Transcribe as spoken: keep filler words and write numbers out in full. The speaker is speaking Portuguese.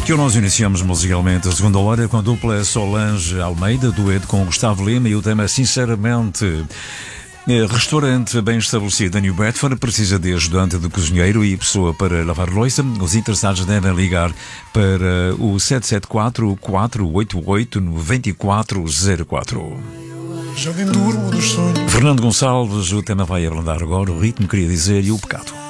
Que nós iniciamos musicalmente a segunda hora com a dupla Solange Almeida, dueto com Gustavo Lima e o tema Sinceramente. Restaurante bem estabelecido em New Bedford precisa de ajudante de cozinheiro e pessoa para lavar louça. Os interessados devem ligar para o sete sete quatro, quatro oito oito, nove quatro zero quatro. Já nem durmo dos sonhos. Fernando Gonçalves, o tema vai abrandar agora, o ritmo queria dizer e o pecado.